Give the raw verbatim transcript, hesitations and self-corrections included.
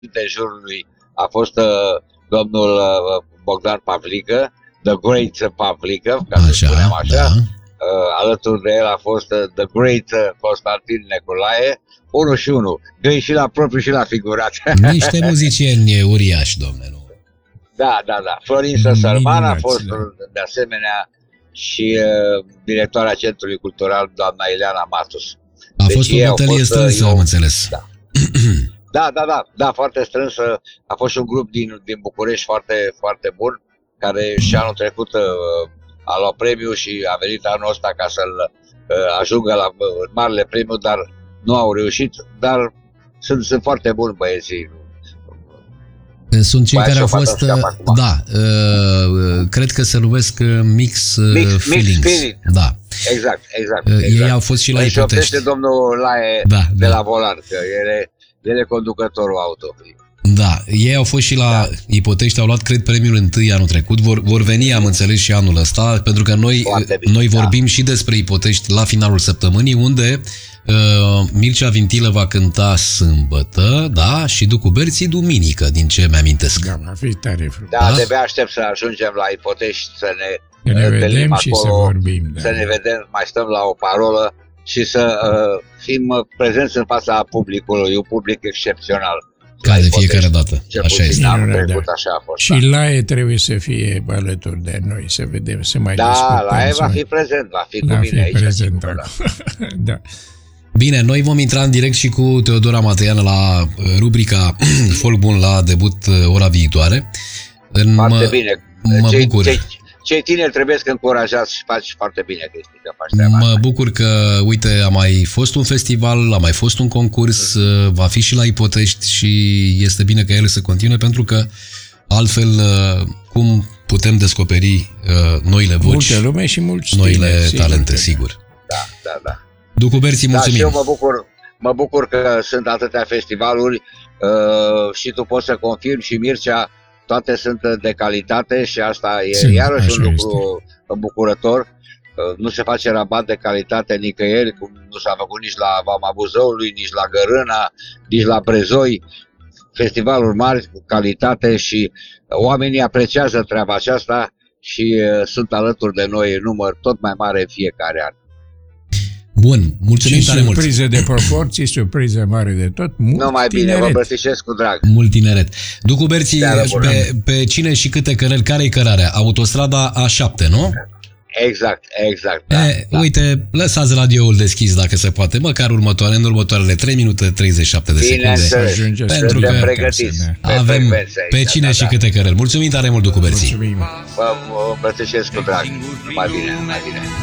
de jurului a fost uh, domnul uh, Bogdan Pavlică, The Great Pavlică, ca să spunem așa. Da. Uh, alături de el a fost uh, The Great uh, Constantin Nicolae, unul și unul, găi și la propriu și la figurat. Niște muzicieni uriași, domnule. Da, da, da. Florin Sărman a fost de asemenea și uh, directoarea Centrului Cultural, doamna Ileana Matus. A deci fost o bătălie strânsă, am înțeles. Da. da, da, da, da, foarte strânsă. A fost și un grup din, din București foarte, foarte bun, care și anul trecut uh, a luat premiu și a venit anul ăsta ca să-l uh, ajungă la uh, marele premiu, dar nu au reușit, dar sunt, sunt foarte buni băieții. Sunt cei care au fost, da, uh, cred că se numesc Mix, mix Feelings. Mix Feeling. Da. Exact, exact. Uh, exact. Ei au fost și la Ipotești. Ipotești. Domnul Lae da, de da. la volan, că el e, el e conducătorul auto. Da, ei au fost și la da. Ipotești, au luat, cred, premiul întâi anul trecut, vor, vor veni, am înțeles, și anul ăsta, pentru că noi, bine, noi vorbim da. și despre Ipotești la finalul săptămânii, unde uh, Mircea Vintilă va cânta sâmbătă, da, și Ducu Berții duminică, din ce mi-amintesc. Da, va fi tare frumos. Da, da, de-abia aștept să ajungem la Ipotești, să ne, ne vedem și acolo, să vorbim. Da. Să ne vedem, mai stăm la o parolă și să uh, fim prezenți în fața publicului, un public excepțional. Ca de fiecare dată, așa este. Da, trecut, așa a fost, și da. Lae trebuie să fie alături de noi, să vedem, să mai da, discutăm. Da, Lae va fi prezent, va fi cu mine aici. Prezent, da. Bine, noi vom intra în direct și cu Teodora Mateană la rubrica Folk Bun la debut ora viitoare. În foarte mă, bine. Mă cei, bucur. Cei, cei tineri trebuie să încurajați și faci foarte bine, Cristi, că faci treaba Mă asta. bucur că, uite, a mai fost un festival, a mai fost un concurs, mm. va fi și la Ipotești și este bine că ele să continue, pentru că altfel cum putem descoperi noile voci, multe lume și mulți noile tineri, talente, sigur. sigur. Da, da, da. Ducu Berții, mulțumim. Da, și eu mă bucur, mă bucur că sunt atâtea festivaluri uh, și tu poți să confirmi, și Mircea, toate sunt de calitate și asta e sunt, iarăși un lucru este. îmbucurător. Uh, nu se face rabat de calitate nicăieri, cum nu s-a făcut nici la Vama Buzăului, nici la Gărâna, nici la Brezoi. Festivaluri mari, cu calitate, și oamenii apreciază treaba aceasta și uh, sunt alături de noi în număr tot mai mare în fiecare an. Bun, mulțumim și tare mult. surprize de proporții, surprize mare de tot, mult Nu mai tineret. bine, vă îmbrățișez cu drag. Mult tineret. Ducu Berții, pe, pe cine și câte cărări, care-i cărarea? Autostrada A șapte, nu? Exact, exact. Da, e, da. Uite, lăsați radioul deschis dacă se poate, măcar următoare, în următoarele trei minute treizeci și șapte de bine secunde. Pentru că pregătiți. avem pe, pe cine da, și da. câte cărări. Mulțumim tare mult, Ducu Berții. Vă îmbrățișez cu drag. Mai bine, mai bine.